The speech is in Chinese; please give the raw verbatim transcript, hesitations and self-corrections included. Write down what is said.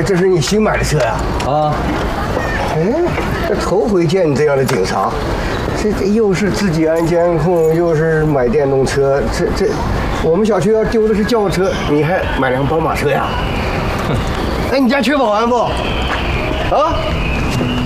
这是你新买的车呀？ 啊， 哎，这头回见你这样的警察，这这又是自己安监控，又是买电动车，这这，我们小区要丢的是轿车，你还买辆宝马车呀？哎，你家缺保安不？啊？